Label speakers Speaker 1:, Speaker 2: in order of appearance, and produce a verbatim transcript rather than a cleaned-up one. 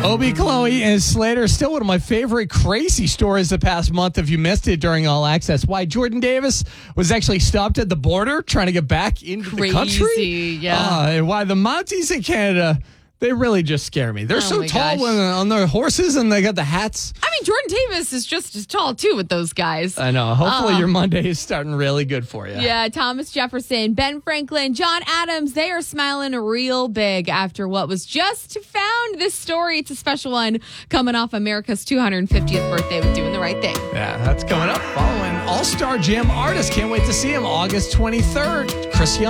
Speaker 1: Obi, Chloe, and Slater, still one of my favorite crazy stories the past month if you missed it during All Access. Why Jordan Davis was actually stopped at the border trying to get back into
Speaker 2: Crazy,
Speaker 1: the country.
Speaker 2: yeah.
Speaker 1: Uh, and why the Mounties in Canada, they really just scare me. They're
Speaker 2: Oh
Speaker 1: so
Speaker 2: my
Speaker 1: tall
Speaker 2: gosh.
Speaker 1: when, on their horses and they got the hats.
Speaker 2: I mean, Jordan Davis is just as tall, too, with those guys.
Speaker 1: I know. Hopefully
Speaker 2: Uh,
Speaker 1: your Monday is starting really good for you.
Speaker 2: Yeah, Thomas Jefferson, Ben Franklin, John Adams, they are smiling real big after what was just found. This story, it's a special one coming off America's two hundred fiftieth birthday with Doing the Right Thing.
Speaker 1: Yeah, that's coming up following All-Star Jam artist. Can't wait to see him August twenty-third. Chris Young.